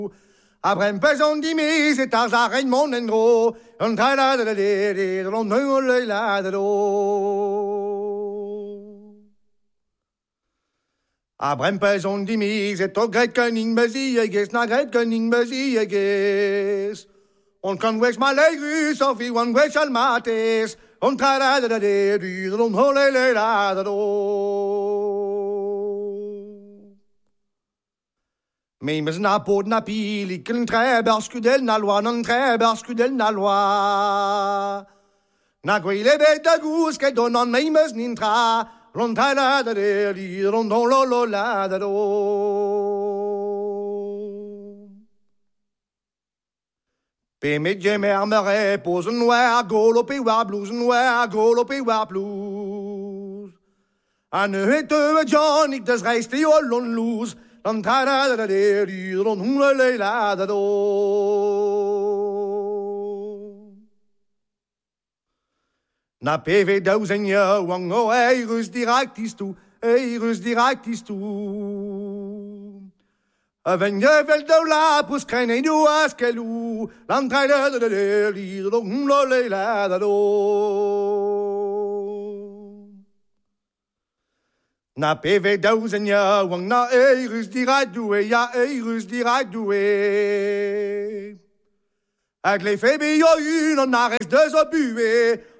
Après un pesant d'immis, c'est Tarzan mon endro, on traîna de la Après un pesant d'immis, c'est au grec cunning basieges, na grec cunning basieges. On kan wees maar legus, of iemand wees al mates, on traîna de la Memes na pod na pil, ik een treberskudel na loi, non treberskudel na loi. Na gwele bet da gous, ke donan memes nintra, ronta la da de li, rondon lo la da do. Pe medje mermere, pose noir, golope war blues, noir, golope war blues. An hete John, ik des reiste jo lon loes, dan tada da de di ron hule la da do. Na PV duizend jaar wang o eirus direct is toe, eirus direct is toe. Ven je vel do la pus keine du askelu, dan tada da de di ron hule la da do. Na PV duizend jaar wang na eirus direct doe, ja eirus direct doe. Ik leef bij jou en naar is dus op uwe.